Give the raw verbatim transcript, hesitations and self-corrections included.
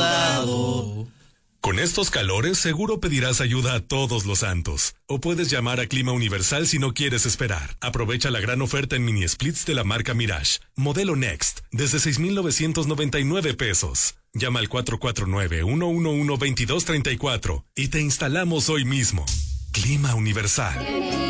dado. Con estos calores seguro pedirás ayuda a todos los santos. O puedes llamar a Clima Universal si no quieres esperar. Aprovecha la gran oferta en mini splits de la marca Mirage. Modelo Next, desde seis mil novecientos noventa y nueve pesos. Llama al cuatro cuatro nueve, uno uno uno, dos dos tres cuatro y te instalamos hoy mismo. Clima Universal.